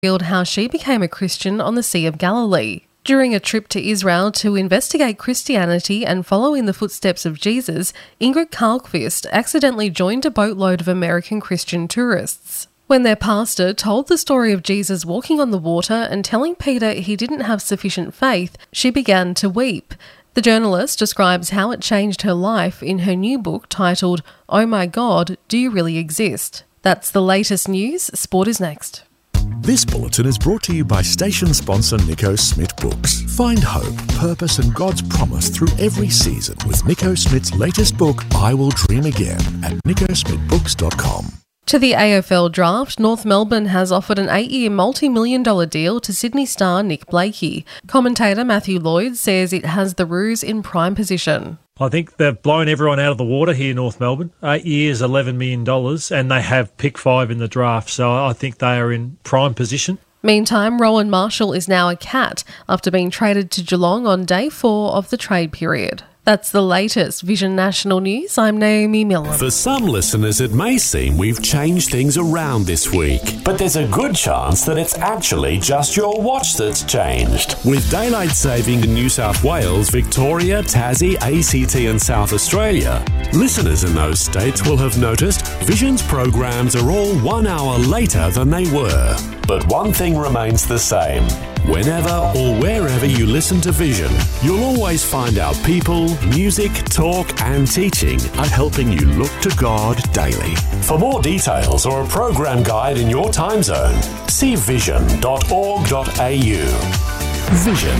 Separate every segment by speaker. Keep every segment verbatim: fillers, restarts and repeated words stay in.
Speaker 1: revealed how she became a Christian on the Sea of Galilee. During a trip to Israel to investigate Christianity and follow in the footsteps of Jesus, Ingrid Carlqvist accidentally joined a boatload of American Christian tourists. When their pastor told the story of Jesus walking on the water and telling Peter he didn't have sufficient faith, she began to weep. The journalist describes how it changed her life in her new book titled, "Oh My God, Do You Really Exist?" That's the latest news. Sport is next.
Speaker 2: This bulletin is brought to you by station sponsor Nico Smith Books. Find hope, purpose and God's promise through every season with Nico Smith's latest book, I Will Dream Again, at nico smith books dot com.
Speaker 1: To the A F L draft, North Melbourne has offered an eight-year multi-million dollar deal to Sydney star Nick Blakey. Commentator Matthew Lloyd says it has the Roos in prime position.
Speaker 3: I think they've blown everyone out of the water here in North Melbourne. Eight years, eleven million dollars, and they have pick five in the draft, so I think they are in prime position.
Speaker 1: Meantime, Rowan Marshall is now a Cat after being traded to Geelong on day four of the trade period. That's the latest Vision National News. I'm Naomi Miller.
Speaker 4: For some listeners, it may seem we've changed things around this week, but there's a good chance that it's actually just your watch that's changed. With daylight saving in New South Wales, Victoria, Tassie, A C T and South Australia, listeners in those states will have noticed Vision's programs are all one hour later than they were. But one thing remains the same. Whenever or wherever you listen to Vision, you'll always find out people, music, talk and teaching are helping you look to God daily. For more details or a program guide in your time zone, see vision dot org dot a u. Vision.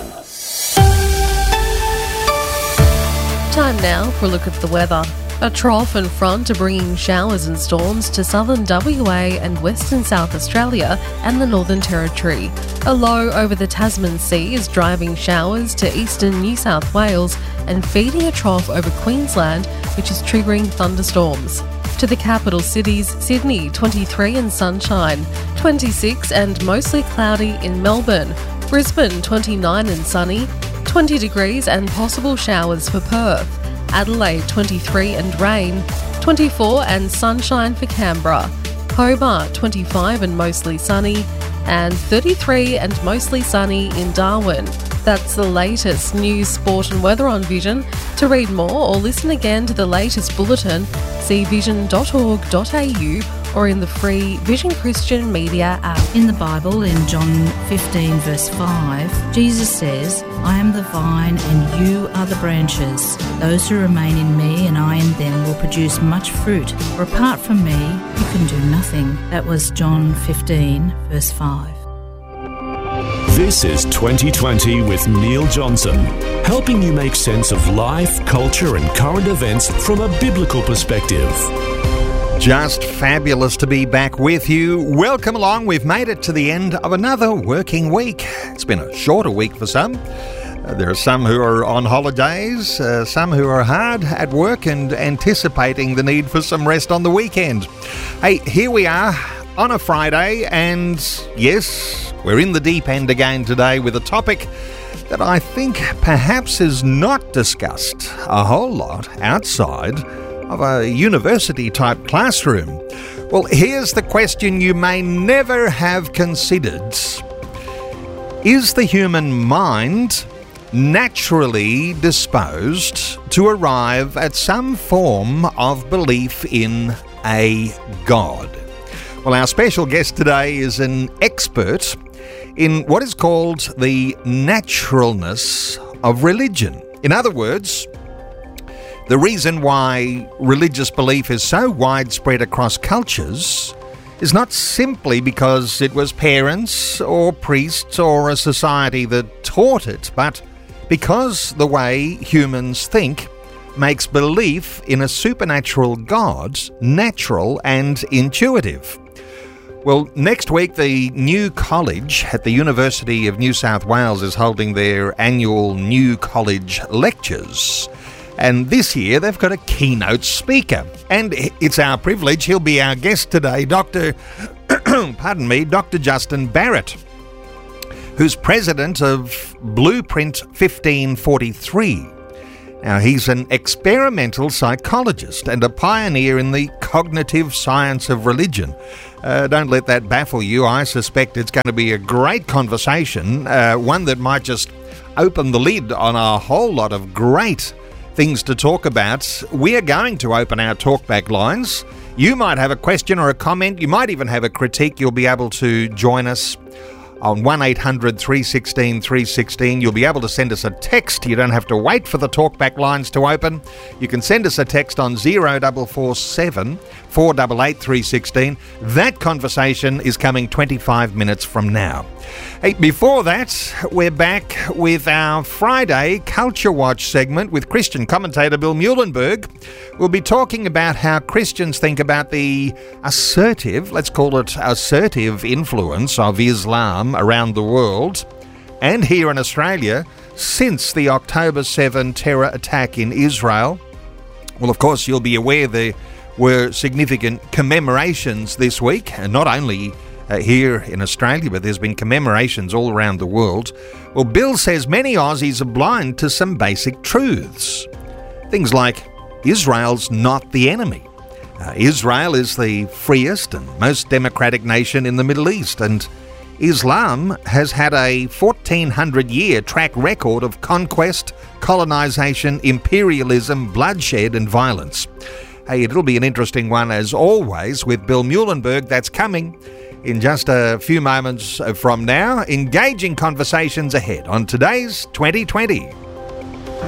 Speaker 1: Time now for a look at the weather. A trough and front are bringing showers and storms to southern W A and western South Australia and the Northern Territory. A low over the Tasman Sea is driving showers to eastern New South Wales and feeding a trough over Queensland, which is triggering thunderstorms. To the capital cities, Sydney, twenty-three and sunshine, twenty-six and mostly cloudy in Melbourne, Brisbane, twenty-nine and sunny, twenty degrees and possible showers for Perth, Adelaide twenty-three and rain, twenty-four and sunshine for Canberra, Hobart twenty-five and mostly sunny, and thirty-three and mostly sunny in Darwin. That's the latest news, sport and weather on Vision. To read more or listen again to the latest bulletin, see vision dot org dot a u or in the free Vision Christian Media app.
Speaker 5: In the Bible, in John fifteen verse five, Jesus says, I am the vine and you are the branches. Those who remain in me and I in them will produce much fruit, for apart from me you can do nothing. That was John fifteen verse five.
Speaker 4: This is twenty twenty with Neil Johnson, helping you make sense of life, culture and current events from a biblical perspective.
Speaker 6: Just fabulous to be back with you. Welcome along. We've made it to the end of another working week. It's been a shorter week for some. Uh, there are some who are on holidays, uh, some who are hard at work and anticipating the need for some rest on the weekend. Hey, here we are on a Friday, and yes, we're in the deep end again today with a topic that I think perhaps is not discussed a whole lot outside of a university-type classroom. Well, here's the question you may never have considered. Is the human mind naturally disposed to arrive at some form of belief in a God? Well, our special guest today is an expert in what is called the naturalness of religion. In other words, the reason why religious belief is so widespread across cultures is not simply because it was parents or priests or a society that taught it, but because the way humans think makes belief in a supernatural God natural and intuitive. Well, next week, the New College at the University of New South Wales is holding their annual New College Lectures. And this year, they've got a keynote speaker. And it's our privilege, he'll be our guest today, Doctor pardon me, Doctor Justin Barrett, who's president of Blueprint fifteen forty-three. Now, he's an experimental psychologist and a pioneer in the cognitive science of religion. Uh, don't let that baffle you. I suspect it's going to be a great conversation, uh, one that might just open the lid on a whole lot of great things to talk about. We are going to open our talkback lines. You might have a question or a comment. You might even have a critique. You'll be able to join us on one eight hundred three one six three one six. You'll be able to send us a text. You don't have to wait for the talkback lines to open. You can send us a text on zero four four seven four eight eight three one six. That conversation is coming twenty-five minutes from now. Hey, before that, we're back with our Friday Culture Watch segment with Christian commentator Bill Muhlenberg. We'll be talking about how Christians think about the assertive, let's call it assertive influence of Islam around the world and here in Australia since the October seventh terror attack in Israel. Well, of course, you'll be aware there were significant commemorations this week, and not only Uh, here in Australia, but there's been commemorations all around the world. Well, Bill says many Aussies are blind to some basic truths. Things like Israel's not the enemy. Uh, Israel is the freest and most democratic nation in the Middle East, and Islam has had a fourteen hundred year track record of conquest, colonisation, imperialism, bloodshed and violence. Hey, it'll be an interesting one as always with Bill Muhlenberg. That's coming in just a few moments from now. Engaging conversations ahead on today's twenty twenty.